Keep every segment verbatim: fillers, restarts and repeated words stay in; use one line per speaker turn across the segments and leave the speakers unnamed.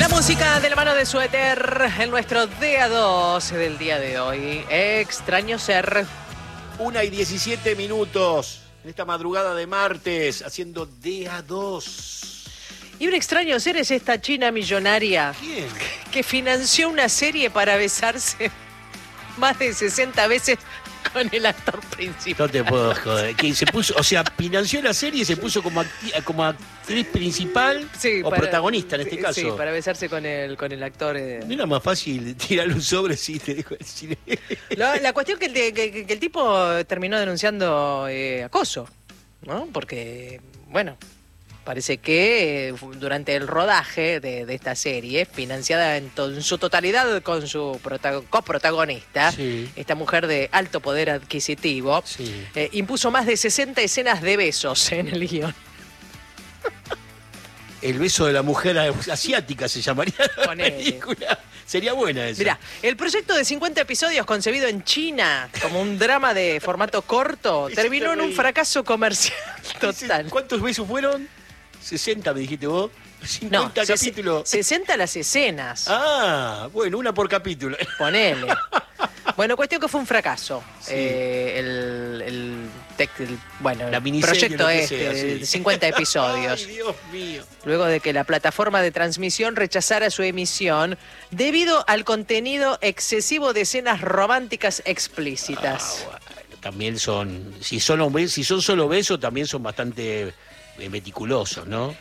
La música de la mano de Suéter en nuestro D A dos del día de hoy. Extraño ser.
Una y diecisiete minutos en esta madrugada de martes, haciendo D A dos.
Y un extraño ser es esta china millonaria.
¿Quién?
Que financió una serie para besarse más de sesenta veces con el actor principal.
No te puedo joder. Que se puso, o sea, financió la serie y se puso como, acti- como actriz principal
Sí,
o
para-
protagonista en este
sí,
caso.
Sí, para besarse con el, con el actor. eh.
¿No era más fácil tirarle un sobre si te dejo el cine?
La, la cuestión que el, de- que, que el tipo terminó denunciando eh, acoso, ¿no? Porque, bueno, parece que eh, durante el rodaje de, de esta serie, financiada en, to- en su totalidad con su prota- coprotagonista,
Sí.
esta mujer de alto poder adquisitivo,
Sí.
eh, impuso más de sesenta escenas de besos en el guión.
El beso de la mujer asiática se llamaría la
Ponele.
película. Sería buena esa.
Mirá, el proyecto de cincuenta episodios concebido en China como un drama de formato corto terminó en un fracaso comercial total.
¿Cuántos besos fueron? sesenta me dijiste vos.
No,
cincuenta
ses-
capítulos.
sesenta las escenas.
Ah, bueno, una por capítulo.
Ponele. Bueno, cuestión que fue un fracaso.
Sí.
Eh, el, el, tec- el- bueno,
La
el
miniserie,
proyecto
lo que
este,
sea,
de
sí.
cincuenta episodios.
Ay, Dios mío.
Luego de que la plataforma de transmisión rechazara su emisión debido al contenido excesivo de escenas románticas explícitas.
Ah, bueno, también son, si son, hombres- si son solo besos, también son bastante eh, meticulosos, ¿no?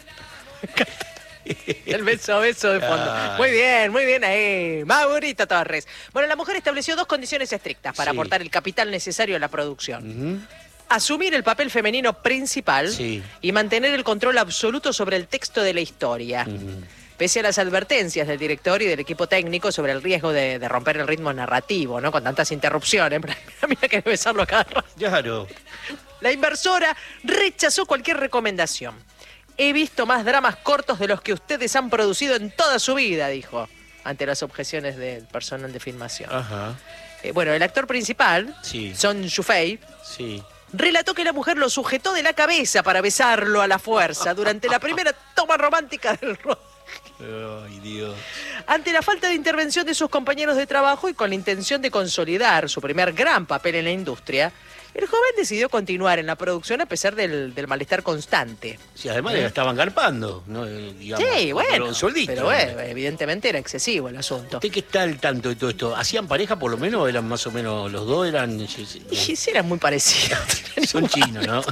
El beso, beso de fondo.
Ay.
Muy bien, muy bien ahí. Maurita Torres. Bueno, la mujer estableció dos condiciones estrictas para
Sí.
aportar el capital necesario a la producción.
Ujú.
Asumir el papel femenino principal
Sí.
y mantener el control absoluto sobre el texto de la historia.
Ujú.
Pese a las advertencias del director y del equipo técnico sobre el riesgo de, de romper el ritmo narrativo, ¿no? Con tantas interrupciones. Mira que debe besarlo a cada rato.
Claro.
La inversora rechazó cualquier recomendación. He visto más dramas cortos de los que ustedes han producido en toda su vida, dijo, ante las objeciones del personal de filmación.
Ajá.
Eh, bueno, el actor principal,
Sí.
Son Yufei,
Sí.
relató que la mujer lo sujetó de la cabeza para besarlo a la fuerza durante la primera toma romántica del rodaje.
Ay, Dios.
Ante la falta de intervención de sus compañeros de trabajo y con la intención de consolidar su primer gran papel en la industria, el joven decidió continuar en la producción a pesar del, del malestar constante.
Sí, además le estaban garpando, ¿no? Eh, digamos,
Sí,
pero
bueno,
un sueldito.
pero bueno, evidentemente era excesivo el asunto.
¿Usted qué está al tanto de todo esto? ¿Hacían pareja por lo menos? ¿Eran más o menos los dos? ¿Eran...?
Y sí, eran muy parecidos.
Son chinos, ¿no?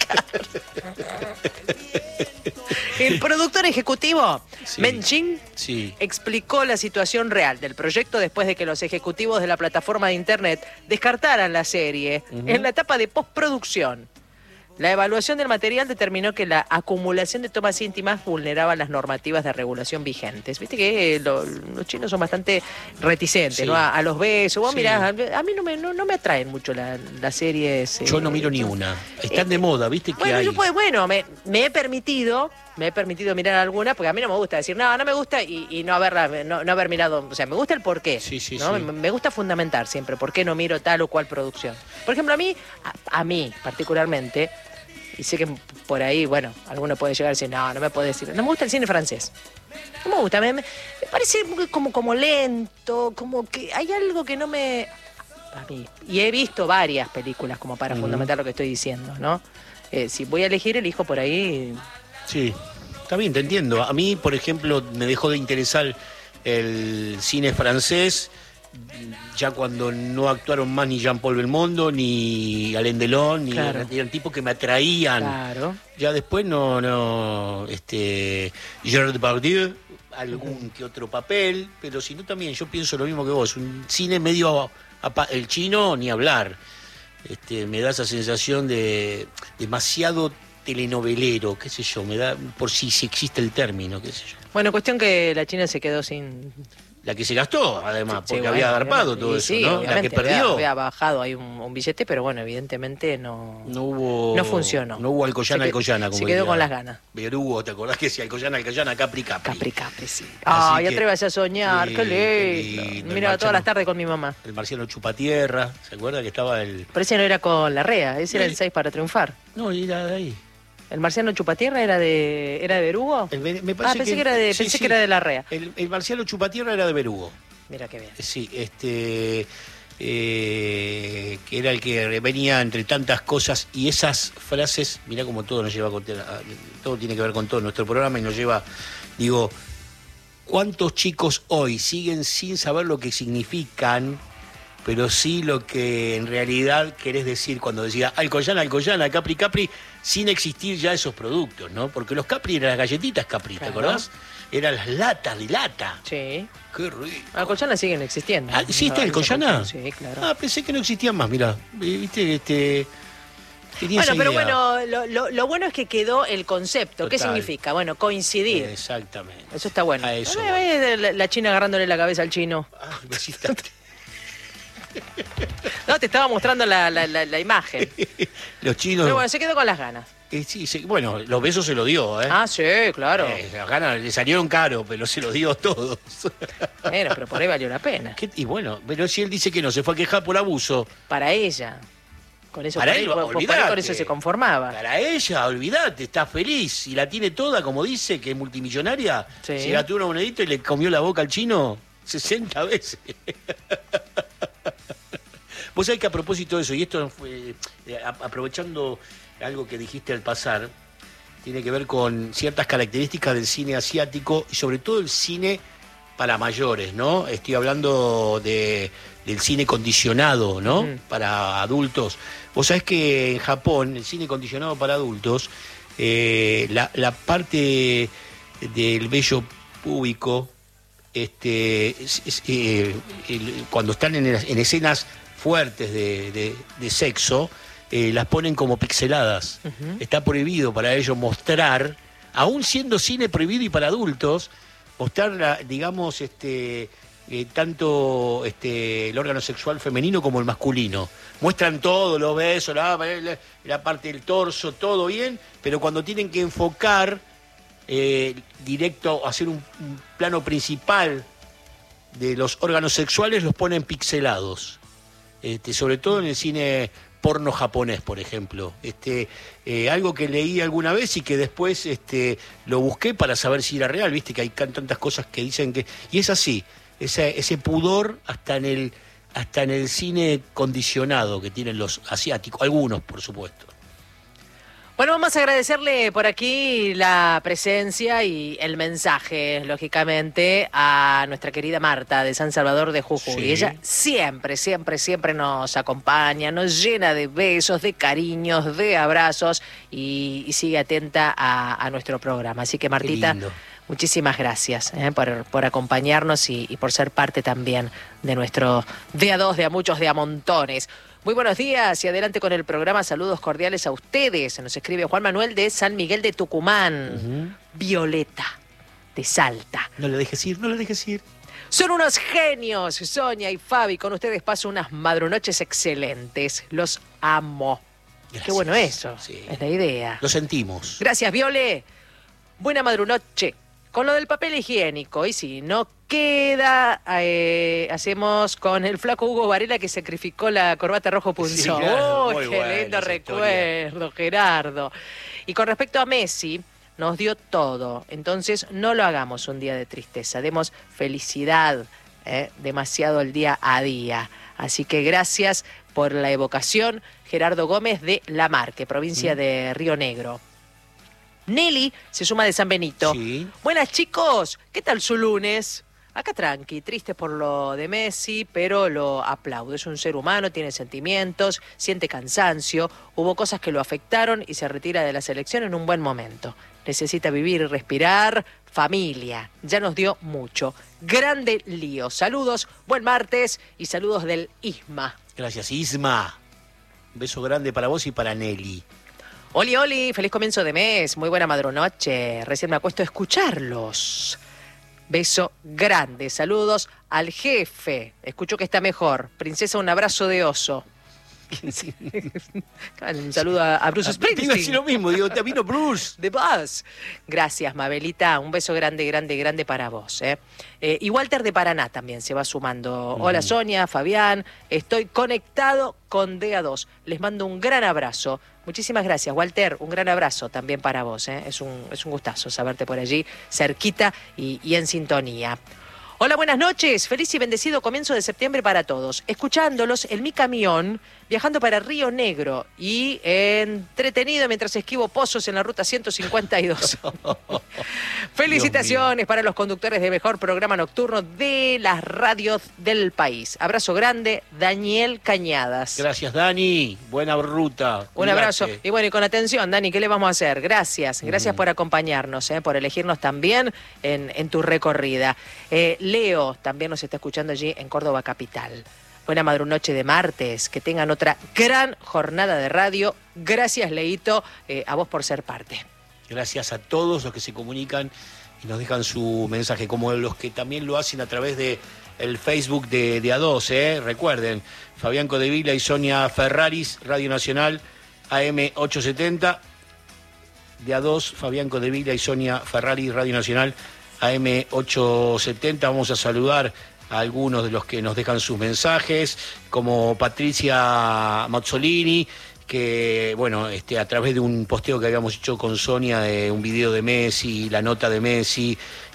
El productor ejecutivo,
Sí.
Men Chin,
Sí.
explicó la situación real del proyecto después de que los ejecutivos de la plataforma de internet descartaran la serie
Ujú.
en la etapa de postproducción. La evaluación del material determinó que la acumulación de tomas íntimas vulneraba las normativas de regulación vigentes. Viste que eh, lo- los chinos son bastante reticentes,
Sí.
¿no? A, a los besos. Vos
Sí.
mirá, a, a mí no me, no, no me atraen mucho la- las series. eh,
Yo no miro ni una. Están de moda, ¿viste? Que
Bueno,
hay...
yo pues, bueno, me, me he permitido, me he permitido mirar alguna, porque a mí no me gusta decir, no, no me gusta y, y no haberla, no, no haber mirado, o sea, me gusta el porqué.
Sí, sí,
¿no?
sí.
Me, me gusta fundamentar siempre por qué no miro tal o cual producción. Por ejemplo, a mí, a, a mí particularmente, y sé que por ahí, bueno, alguno puede llegar a decir, no, no me puede decir, no me gusta el cine francés. No me gusta, me, me- me parece muy como, como lento, como que hay algo que no me... A mí. Y he visto varias películas como para
Ujú.
fundamentar lo que estoy diciendo, ¿no? Eh, si voy a elegir, elijo por ahí.
Sí, está bien, te entiendo. A mí, por ejemplo, me dejó de interesar el cine francés ya cuando no actuaron más ni Jean-Paul Belmondo, ni Alain Delon, ni
Claro.
eran tipos que me atraían.
Claro.
Ya después no, no, este, Gerard Depardieu, algún que otro papel, pero si no también yo pienso lo mismo que vos, un cine medio, apa- el chino ni hablar, este, me da esa sensación de demasiado telenovelero, qué sé yo, me da, por si, si existe el término, qué sé yo.
Bueno, cuestión que la China se quedó sin...
La que se gastó, además,
Sí,
porque
bueno,
había agarpado
obviamente.
todo
Y
eso,
sí,
¿no? La
obviamente,
que perdió.
Había, había bajado ahí un, un billete, pero bueno, evidentemente no...
No hubo.
No funcionó.
No hubo Alcoyana,
Se que-
Alcoyana, como
se quedó
diría
con las ganas.
Berugo, ¿te acordás que decía Alcoyana, Alcoyana, Capri, Capri?
Capri, Capri, sí.
Así
Ay,
que-
atrévase a soñar,
Sí,
qué
qué
lindo.
lindo,
Mira,
el
todas las
marciano.
tardes con mi mamá.
El marciano Chupatierra, ¿se acuerda que estaba el...?
Pero ese no era con la rea, ese era el
Sí.
seis para triunfar.
No, era de ahí.
¿El marciano Chupatierra era de era de Berugo?
El, me
ah, pensé que, que era de sí, pensé sí. que era de Larrea.
El, el marciano Chupatierra era de Berugo.
Mira qué bien.
Sí, este... Eh, que era el que venía entre tantas cosas y esas frases, mirá como todo nos lleva con, todo tiene que ver con todo nuestro programa y nos lleva, digo, ¿cuántos chicos hoy siguen sin saber lo que significan, pero sí lo que en realidad querés decir cuando decía Alcoyana, Alcoyana, Capri, Capri, sin existir ya esos productos, ¿no? Porque los Capri eran las galletitas Capri, ¿te claro. acordás? Eran las latas de lata.
Sí.
Qué rico.
Alcoyana siguen existiendo.
Ah, ¿existe el Alcoyana?
Sí, claro.
Ah, pensé que no existían más, mirá. Viste, este...
Tenía bueno, pero idea. bueno, lo, lo, lo bueno es que quedó el concepto. Total. ¿Qué significa? Bueno, coincidir.
Exactamente.
Eso está bueno.
A eso.
Ay, la, la china agarrándole la cabeza al chino.
Ah, me hiciste...
No, te estaba mostrando la, la, la, la imagen.
Los chinos...
Pero bueno, se quedó con las ganas.
Eh, sí, sí, bueno, los besos se los dio, ¿eh?
Ah, sí, claro.
Eh, las ganas le salieron caro, pero se los dio todos.
Bueno, pero por ahí valió la pena.
¿Qué? Y bueno, pero si él dice que no, se fue a quejar por abuso.
Para ella. Con eso,
para
por,
él,
ahí, por, por ahí con eso se conformaba.
Para ella, olvídate, está feliz y la tiene toda, como dice, que es multimillonaria. Sí. Se gastó una monedita y le comió la boca al chino sesenta veces. Vos sabés que a propósito de eso, y esto fue eh, aprovechando algo que dijiste al pasar, tiene que ver con ciertas características del cine asiático y sobre todo el cine para mayores, ¿no? Estoy hablando de, del cine condicionado, ¿no? Mm. Para adultos. Vos sabés que en Japón, el cine condicionado para adultos, eh, la, la parte del vello púbico, este, es, es, eh, el, cuando están en, en escenas fuertes de, de, de sexo, eh, las ponen como pixeladas. Uh-huh. Está prohibido para ellos mostrar, aún siendo cine prohibido y para adultos, mostrar, la, digamos, este, eh, tanto este, el órgano sexual femenino como el masculino. Muestran todo, los besos, la, la, la parte del torso, todo bien, pero cuando tienen que enfocar eh, directo, hacer un, un plano principal de los órganos sexuales, los ponen pixelados. Este, sobre todo en el cine porno japonés, por ejemplo. Este, eh, algo que leí alguna vez y que después este, lo busqué para saber si era real, viste que hay tantas cosas que dicen que... Y es así, ese, ese pudor hasta en el hasta en el cine condicionado que tienen los asiáticos, algunos por supuesto.
Bueno, vamos a agradecerle por aquí la presencia y el mensaje, lógicamente, a nuestra querida Marta de San Salvador de Jujuy. Sí. Ella siempre, siempre, siempre nos acompaña, nos llena de besos, de cariños, de abrazos y, y sigue atenta a, a nuestro programa. Así que, Martita, muchísimas gracias eh, por, por acompañarnos y, y por ser parte también de nuestro de a dos, de a muchos, de a montones. Muy buenos días y adelante con el programa. Saludos cordiales a ustedes. Nos escribe Juan Manuel de San Miguel de Tucumán. Uh-huh. Violeta de Salta.
No le dejes ir, no le dejes ir.
Son unos genios, Sonia y Fabi. Con ustedes paso unas madrunoches excelentes. Los amo. Gracias. Qué bueno eso. Sí. Es la idea.
Lo sentimos.
Gracias, Viole. Buena madrunoche. Con lo del papel higiénico, y si no queda, eh, hacemos con el flaco Hugo Varela que sacrificó la corbata rojo punzón. Sí, claro, ¡oh, qué lindo recuerdo, historia. Gerardo! Y con respecto a Messi, nos dio todo. Entonces, no lo hagamos un día de tristeza. Demos felicidad, eh, demasiado el día a día. Así que gracias por la evocación, Gerardo Gómez de La Marque, provincia mm. de Río Negro. Nelly se suma de San Benito.
Sí.
Buenas, chicos. ¿Qué tal su lunes? Acá tranqui, triste por lo de Messi, pero lo aplaudo. Es un ser humano, tiene sentimientos, siente cansancio. Hubo cosas que lo afectaron y se retira de la selección en un buen momento. Necesita vivir y respirar. Familia. Ya nos dio mucho. Grande lío. Saludos, buen martes y saludos del Isma.
Gracias, Isma. Un beso grande para vos y para Nelly.
Oli, oli, feliz comienzo de mes, muy buena madrunoche, recién me acuesto a escucharlos. Beso grande, saludos al jefe, escucho que está mejor. Princesa, un abrazo de oso. Un saludo a, a Bruce Springsteen.
Te iba a decir lo mismo, digo, te vino Bruce.
De Buzz. Gracias, Mabelita, un beso grande, grande, grande para vos. ¿eh? Eh, y Walter de Paraná también se va sumando. Mm. Hola Sonia, Fabián, estoy conectado con D A dos. Les mando un gran abrazo. Muchísimas gracias, Walter. Un gran abrazo también para vos. ¿eh? Es un, es un gustazo saberte por allí, cerquita y, y en sintonía. Hola, buenas noches. Feliz y bendecido comienzo de septiembre para todos. Escuchándolos en mi camión, viajando para Río Negro y entretenido mientras esquivo pozos en la ruta ciento cincuenta y dos. Felicitaciones para los conductores de mejor programa nocturno de las radios del país. Abrazo grande, Daniel Cañadas.
Gracias, Dani. Buena ruta.
Un
Cuídate.
abrazo. Y bueno, y con atención, Dani, ¿qué le vamos a hacer? Gracias. Gracias uh-huh. por acompañarnos, eh, por elegirnos también en, en tu recorrida. Eh, Leo también nos está escuchando allí en Córdoba Capital. Buena madrunoche de martes, que tengan otra gran jornada de radio. Gracias, Leito, eh, a vos por ser parte.
Gracias a todos los que se comunican y nos dejan su mensaje, como los que también lo hacen a través de el Facebook de, de A dos, ¿eh? Recuerden, Fabián Codevila y Sonia Ferraris, Radio Nacional, A M ochocientos setenta. De A dos, Fabián Codevila y Sonia Ferraris, Radio Nacional, A M ochocientos setenta. Vamos a saludar a algunos de los que nos dejan sus mensajes, como Patricia Mazzolini, que, bueno, este, a través de un posteo que habíamos hecho con Sonia, de un video de Messi, la nota de Messi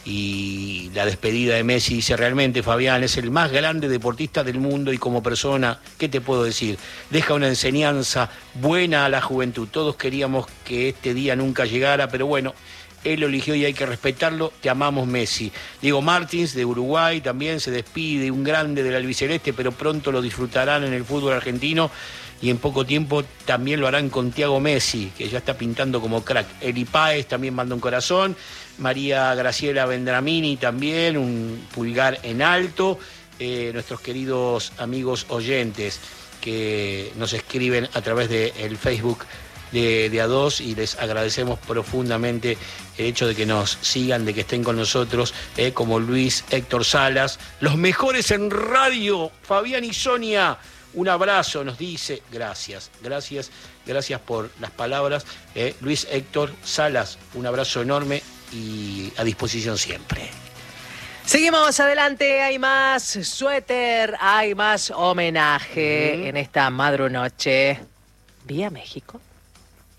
y la despedida de Messi, dice: realmente Fabián es el más grande deportista del mundo y como persona, ¿qué te puedo decir? Deja una enseñanza buena a la juventud. Todos queríamos que este día nunca llegara, pero bueno, él lo eligió y hay que respetarlo. Te amamos, Messi. Diego Martins, de Uruguay, también se despide, un grande del albiceleste, pero pronto lo disfrutarán en el fútbol argentino y en poco tiempo también lo harán con Thiago Messi, que ya está pintando como crack. Eli Páez también manda un corazón. María Graciela Vendramini también, un pulgar en alto. Eh, nuestros queridos amigos oyentes que nos escriben a través del Facebook de, de A dos, y les agradecemos profundamente el hecho de que nos sigan, de que estén con nosotros, eh, como Luis Héctor Salas, los mejores en radio, Fabián y Sonia. Un abrazo, nos dice. Gracias, gracias, gracias por las palabras. Eh, Luis Héctor Salas, un abrazo enorme y a disposición siempre.
Seguimos adelante, hay más suéter, hay más homenaje uh-huh. en esta madrunoche. Vía México.